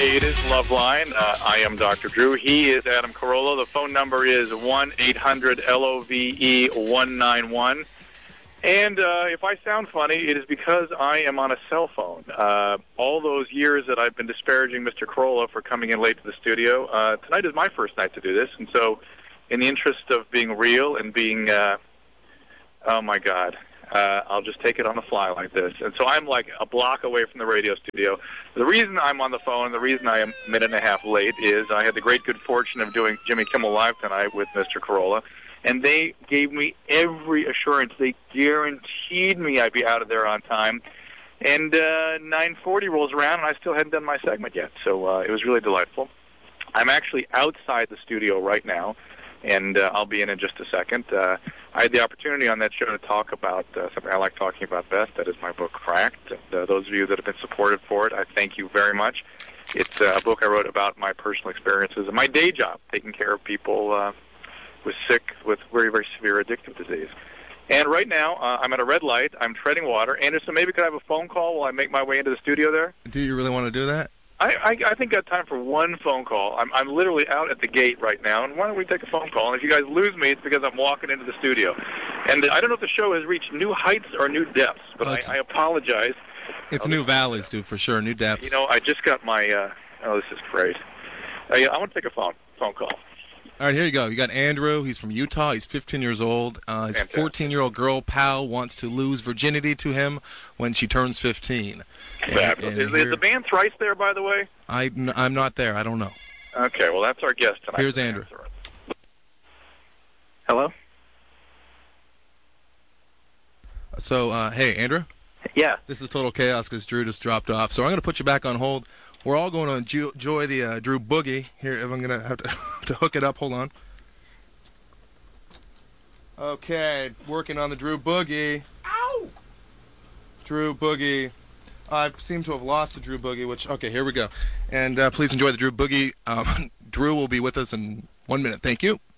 It is Loveline. I am Dr. Drew. He is Adam Carolla. The phone number is 1-800-LOVE-191. And if I sound funny, it is because I am on a cell phone. All those years that I've been disparaging Mr. Carolla for coming in late to the studio, tonight is my first night to do this. And so in the interest of being real and being, oh, my God, I'll just take it on the fly like this. And so I'm like a block away from the radio studio. The reason I'm on the phone, the reason I am a minute and a half late is I had the great good fortune of doing Jimmy Kimmel Live tonight with Mr. Carolla, and they gave me every assurance. They guaranteed me I'd be out of there on time. And 9:40 rolls around, and I still hadn't done my segment yet, so it was really delightful. I'm actually outside the studio right now, and I'll be in just a second. I had the opportunity on that show to talk about something I like talking about best. That is my book, Cracked. And, those of you that have been supportive for it, I thank you very much. It's a book I wrote about my personal experiences and my day job, taking care of people with very, very severe addictive disease. And right now, I'm at a red light. I'm treading water. Anderson, maybe could I have a phone call while I make my way into the studio there? Do you really want to do that? I think I have time for one phone call. I'm literally out at the gate right now, and why don't we take a phone call? And if you guys lose me, it's because I'm walking into the studio. And I don't know if the show has reached new heights or new depths, but I apologize. It's new valleys, dude, for sure, new depths. You know, I just got my, this is great. I want to take a phone call. All right, here you go. You got Andrew. He's from Utah. He's 15 years old. His 14-year-old girl, pal, wants to lose virginity to him when she turns 15. Is the band Thrice there, by the way? I'm not there. I don't know. Okay, well, that's our guest tonight. Here's Andrew. Hello? So, hey, Andrew? Yeah. This is Total Chaos because Drew just dropped off. So I'm going to put you back on hold. We're all going to enjoy the Drew Boogie. Here, if I'm going to have to hook it up. Hold on. Okay, working on the Drew Boogie. Ow! Drew Boogie. I seem to have lost the Drew Boogie, okay, here we go. And please enjoy the Drew Boogie. Drew will be with us in 1 minute. Thank you.